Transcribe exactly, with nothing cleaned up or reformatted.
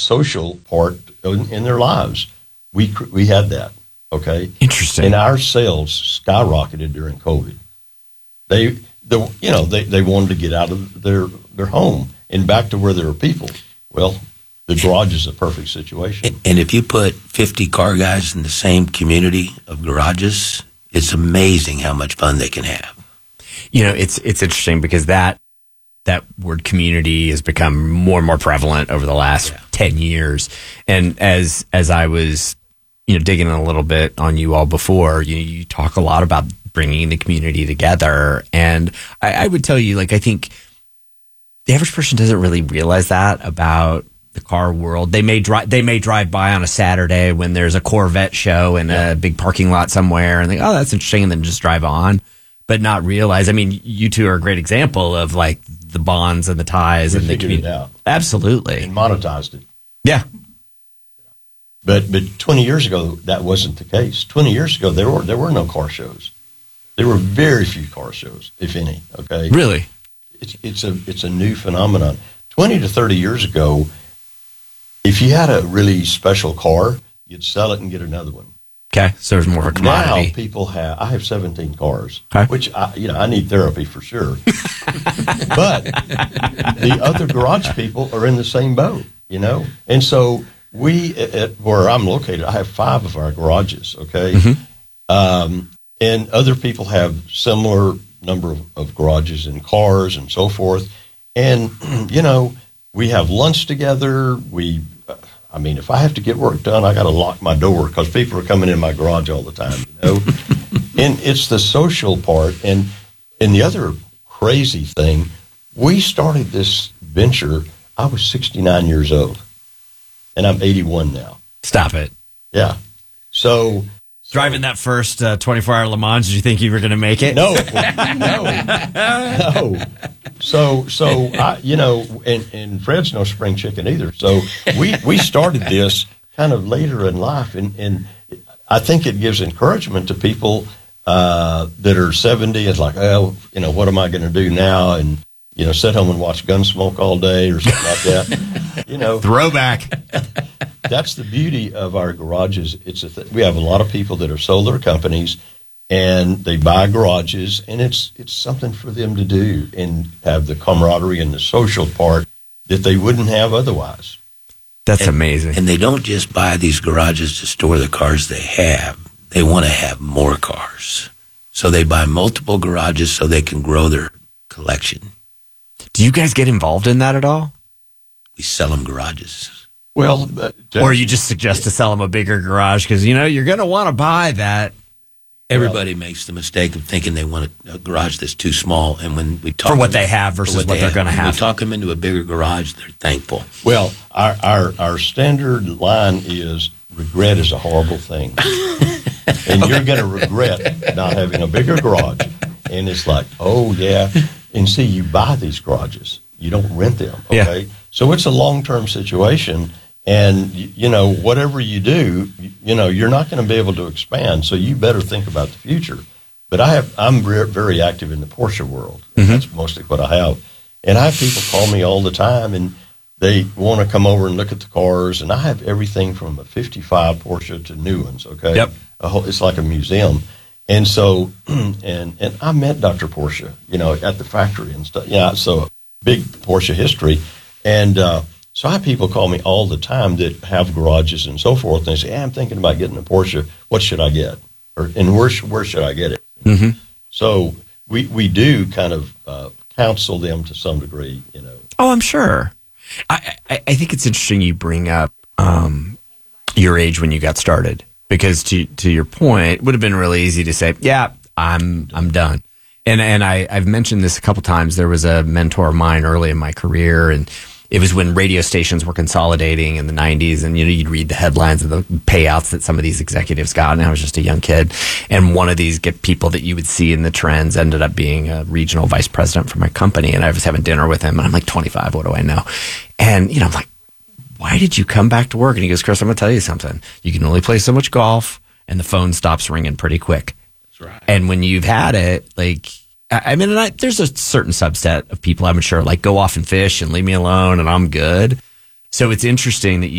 social part in, in their lives. We we had that, okay? Interesting. And our sales skyrocketed during COVID. They, the you know, they, they wanted to get out of their, their home and back to where there were people. Well, the garage is a perfect situation. And if you put fifty car guys in the same community of garages, it's amazing how much fun they can have. You know, it's it's interesting because that that word community has become more and more prevalent over the last yeah. ten years. And as as I was, you know, digging in a little bit on you all before, you you talk a lot about bringing the community together. And I, I would tell you, like, I think the average person doesn't really realize that about the car world. They may drive they may drive by on a Saturday when there's a Corvette show in yeah. a big parking lot somewhere and think, oh, that's interesting, and then just drive on, but not realize. I mean, you two are a great example of like the bonds and the ties we and the community. It out. Absolutely. And monetized it. Yeah. But but twenty years ago that wasn't the case. Twenty years ago there were there were no car shows. There were very few car shows, if any. Okay. Really? It's it's a it's a new phenomenon. Twenty to thirty years ago, if you had a really special car, you'd sell it and get another one. Okay, so there's more of a commodity. Now people have. I have seventeen cars, okay. which I, you know I need therapy for sure. But the other garage people are in the same boat, you know. And so we, at where I'm located, I have five of our garages. Okay, mm-hmm. um, and other people have similar number of, of garages and cars and so forth. And you know, we have lunch together. We. I mean, if I have to get work done, I got to lock my door because people are coming in my garage all the time, you know. And it's the social part. And and the other crazy thing, we started this venture, I was sixty-nine years old, and I'm eighty-one now. Stop it. Yeah. So... Driving that first uh, twenty-four hour Le Mans, did you think you were going to make it? No, no, no. So, so I, you know, and, and Fred's no spring chicken either. So we, we started this kind of later in life, and, and I think it gives encouragement to people uh, that are seventy. It's like, oh, you know, what am I going to do now? And you know, sit home and watch Gunsmoke all day or something like that. You know, throwback. That's the beauty of our garages. It's a th- we have a lot of people that are solar companies, and they buy garages, and it's it's something for them to do and have the camaraderie and the social part that they wouldn't have otherwise. That's and, amazing. And they don't just buy these garages to store the cars they have. They want to have more cars. So they buy multiple garages so they can grow their collection. Do you guys get involved in that at all? We sell them garages. Well, uh, or you just suggest to sell them a bigger garage because, you know, you're going to want to buy that. Everybody well, makes the mistake of thinking they want a, a garage that's too small. And when we talk for what them, they have versus what, what they they're going to have. When we talk them into a bigger garage, they're thankful. Well, our, our, our standard line is regret is a horrible thing. And okay. You're going to regret not having a bigger garage. And it's like, oh, yeah. And see, you buy these garages. You don't rent them, okay? Yeah. So it's a long-term situation. And, you know, whatever you do, you know, you're not going to be able to expand, so you better think about the future. But I have, I'm very active in the Porsche world. Mm-hmm. That's mostly what I have. And I have people call me all the time, and they want to come over and look at the cars. And I have everything from a fifty-five Porsche to new ones, okay? Yep. A whole, it's like a museum. And so, and and I met Doctor Porsche, you know, at the factory and stuff. Yeah, so big Porsche history. And, uh, So I have people call me all the time that have garages and so forth, and they say, hey, I'm thinking about getting a Porsche. What should I get? Or and where, where should I get it? Mm-hmm. So we, we do kind of uh, counsel them to some degree, you know. Oh, I'm sure. I, I, I think it's interesting you bring up um, your age when you got started, because to to your point, it would have been really easy to say, yeah, I'm I'm done. And, and I, I've mentioned this a couple times. There was a mentor of mine early in my career, and it was when radio stations were consolidating in the nineties, and you know you'd read the headlines of the payouts that some of these executives got, and I was just a young kid. And one of these get people that you would see in the trends ended up being a regional vice president for my company, and I was having dinner with him, and I'm like twenty-five, what do I know? And you know, I'm like, why did you come back to work? And he goes, Chris, I'm going to tell you something. You can only play so much golf, and the phone stops ringing pretty quick. That's right. And when you've had it, like, I mean, and I, there's a certain subset of people, I'm sure, like, go off and fish and leave me alone and I'm good. So it's interesting that you